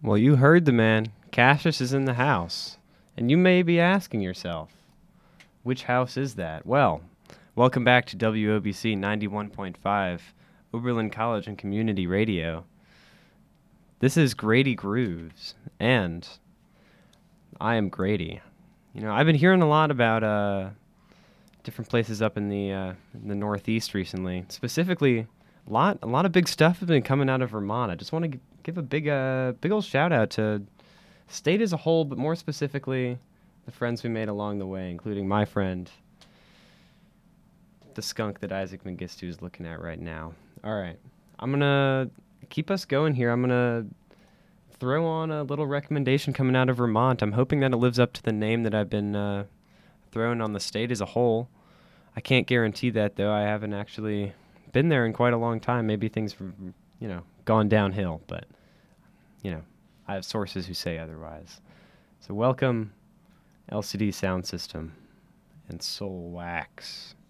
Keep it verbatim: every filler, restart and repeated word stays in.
Well, you heard the man. Cassius is in the house. And you may be asking yourself, which house is that? Well, welcome back to W O B C ninety-one point five, Oberlin College and Community Radio. This is Grady Grooves, and I am Grady. You know, I've been hearing a lot about uh, different places up in the uh, in the Northeast recently. Specifically, a lot a lot of big stuff has been coming out of Vermont. I just want to g- give a big uh, big old shout out to state as a whole, but more specifically, the friends we made along the way, including my friend, the skunk that Isaac Mengistu is looking at right now. All right, I'm gonna keep us going here. I'm gonna throw on a little recommendation coming out of Vermont. I'm hoping that it lives up to the name that I've been uh, throwing on the state as a whole. I can't guarantee that, though. I haven't actually been there in quite a long time. Maybe things have, you know, gone downhill, but, you know, I have sources who say otherwise. So welcome, L C D Sound System and Soul Wax.